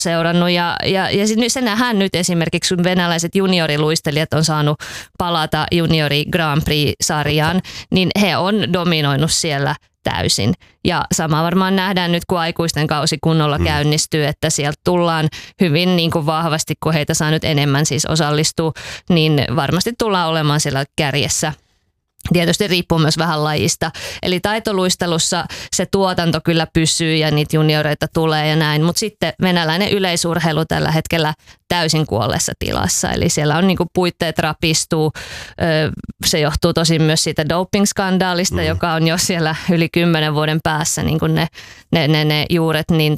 seurannut ja se nähdään nyt esimerkiksi, kun venäläiset junioriluistelijat on saanut palata juniori Grand Prix-sarjaan, niin he on dominoinut siellä täysin. Ja sama varmaan nähdään nyt, kun aikuisten kausi kunnolla käynnistyy, että sieltä tullaan hyvin niin kuin vahvasti, kun heitä saa nyt enemmän siis osallistua, niin varmasti tullaan olemaan siellä kärjessä. Tietysti riippuu myös vähän lajista. Eli taitoluistelussa se tuotanto kyllä pysyy ja niitä junioreita tulee ja näin, mutta sitten venäläinen yleisurheilu tällä hetkellä täysin kuolleessa tilassa. Eli siellä on niinku puitteet rapistuu. Se johtuu tosin myös siitä doping-skandaalista, joka on jo siellä yli 10 vuoden päässä niin kuin ne juuret, niin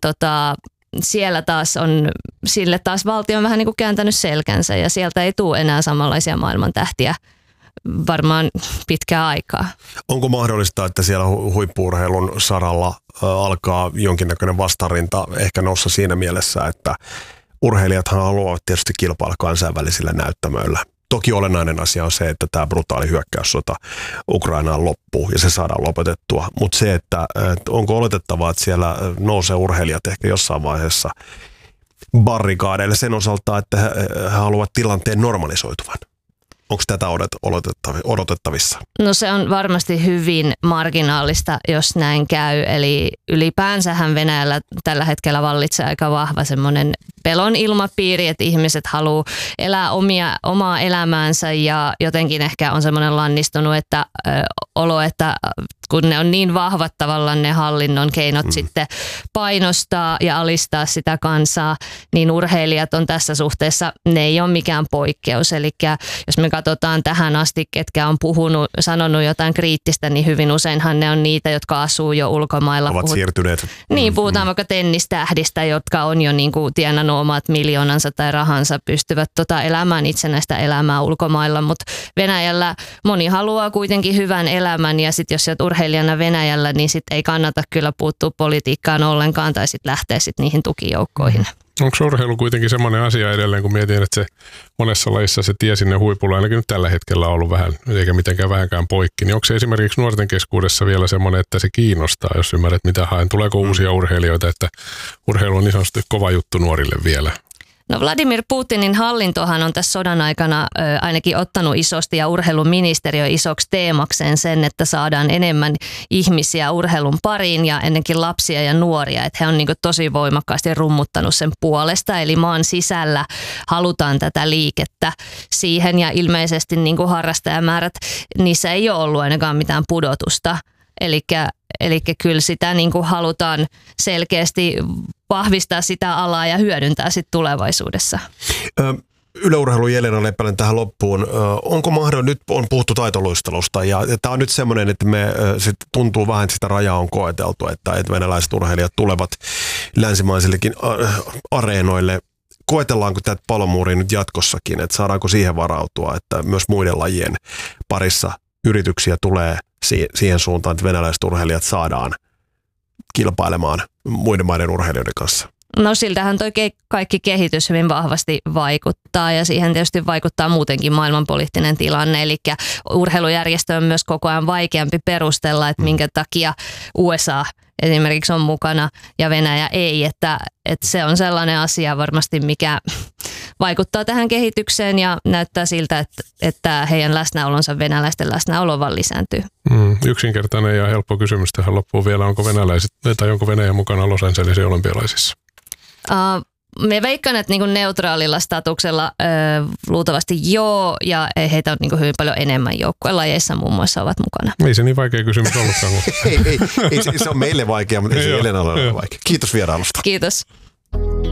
siellä taas sille taas valtio on vähän niin kuin kääntänyt selkänsä ja sieltä ei tule enää samanlaisia maailman tähtiä varmaan pitkää aikaa. Onko mahdollista, että siellä huippu-urheilun saralla alkaa jonkinnäköinen vastarinta ehkä noussa siinä mielessä, että urheilijathan haluavat tietysti kilpailla kansainvälisillä näyttämöillä. Toki olennainen asia on se, että tämä brutaali hyökkäyssota Ukrainaan loppuu ja se saadaan lopetettua. Mutta se, että onko oletettavaa, että siellä nousee urheilijat ehkä jossain vaiheessa barrikaadeille sen osalta, että he haluavat tilanteen normalisoituvan. Onko tätä odotettavissa? No se on varmasti hyvin marginaalista, jos näin käy. Eli ylipäänsähän Venäjällä tällä hetkellä vallitsee aika vahva semmoinen pelon ilmapiiri, että ihmiset haluaa elää omaa elämäänsä ja jotenkin ehkä on semmoinen lannistunut olo, että kun ne on niin vahvat tavallaan ne hallinnon keinot sitten painostaa ja alistaa sitä kansaa, niin urheilijat on tässä suhteessa, ne ei ole mikään poikkeus. Eli jos me katsotaan tähän asti, ketkä on sanonut jotain kriittistä, niin hyvin useinhan ne on niitä, jotka asuu jo ulkomailla. Ovat siirtyneet. Niin, puhutaan vaikka tennistähdistä, jotka on jo niin kuin tienannut omat miljoonansa tai rahansa, pystyvät elämään itsenäistä elämää ulkomailla, mutta Venäjällä moni haluaa kuitenkin hyvän elämän ja sitten jos sieltä urheilijana Venäjällä, niin sitten ei kannata kyllä puuttua politiikkaan ollenkaan tai sitten lähteä sitten niihin tukijoukkoihin. Onko urheilu kuitenkin semmoinen asia edelleen, kun mietin, että se monessa lajissa se tie sinne huipulla ainakin nyt tällä hetkellä on ollut vähän, eikä mitenkään vähänkään poikki, niin onko se esimerkiksi nuorten keskuudessa vielä semmoinen, että se kiinnostaa, jos ymmärrät mitä haen? Tuleeko uusia urheilijoita, että urheilu on niin sanotusti kova juttu nuorille vielä? No Vladimir Putinin hallintohan on tässä sodan aikana ainakin ottanut isosti ja urheiluministeriö isoksi teemakseen sen, että saadaan enemmän ihmisiä urheilun pariin ja ennenkin lapsia ja nuoria. Että he on niin kuin tosi voimakkaasti rummuttanut sen puolesta, eli maan sisällä halutaan tätä liikettä siihen ja ilmeisesti niin kuin harrastajamäärät, niissä ei ole ollut ainakaan mitään pudotusta. Eli kyllä sitä niin kuin halutaan selkeästi vahvistaa sitä alaa ja hyödyntää sitten tulevaisuudessa. Yle Urheilu Jelena Leppänen tähän loppuun. Onko mahdollista, nyt on puhuttu taitoluistelusta ja tämä on nyt semmoinen, että sit tuntuu vähän, että sitä rajaa on koeteltu, että venäläiset urheilijat tulevat länsimaisillekin areenoille. Koetellaanko tätä palomuuria nyt jatkossakin, että saadaanko siihen varautua, että myös muiden lajien parissa yrityksiä tulee siihen suuntaan, että venäläiset urheilijat saadaan kilpailemaan muiden maiden urheilijoiden kanssa? No siltähän toi kaikki kehitys hyvin vahvasti vaikuttaa ja siihen tietysti vaikuttaa muutenkin maailmanpoliittinen tilanne. Eli urheilujärjestö on myös koko ajan vaikeampi perustella, että minkä takia USA esimerkiksi on mukana ja Venäjä ei. Että se on sellainen asia varmasti, mikä vaikuttaa tähän kehitykseen ja näyttää siltä, että heidän läsnäolonsa, venäläisten läsnäolo vaan lisääntyy. Yksinkertainen ja helppo kysymys tähän loppuun vielä. Onko Venäjä mukana Los Angelesin olympialaisissa? Me veikkaan, että niinku neutraalilla statuksella luultavasti joo, ja heitä on niinku hyvin paljon enemmän joukkuelajeissa muun muassa ovat mukana. Ei se niin vaikea kysymys ollutkaan. ei, se on meille vaikea, mutta ei se Elenalle ole vaikea. Kiitos vierailusta. Kiitos.